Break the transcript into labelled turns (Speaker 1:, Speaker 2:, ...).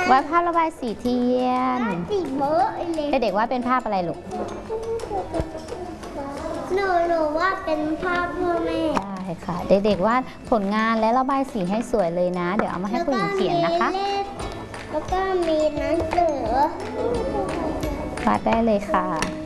Speaker 1: วาดภาพระบายสีเทียน
Speaker 2: สีเบอร์เลย
Speaker 1: เด็กๆว่าเป็นภาพอะไรลูก
Speaker 2: หนูว่าเป็นภาพพ่อแม่
Speaker 1: ได้ค่ะ เด็กๆวาดผลงานและระบายสีให้สวยเลยนะ เดี๋ยวเอามาให้คุณหญิงเขียนนะคะ
Speaker 2: แล้วก็มีหนังสือ
Speaker 1: วาดได้เลยค่ะ